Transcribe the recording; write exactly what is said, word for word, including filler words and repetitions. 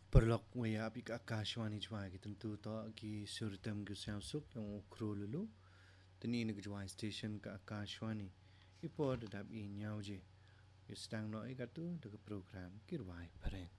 Perlok waya api ka akashwani jwa ki tentu to ki surtam gu suk yang ukro lulu tani ni jwa station ka akashwani ipo dadap i nyau je istang no ikatu de program kirwai pareng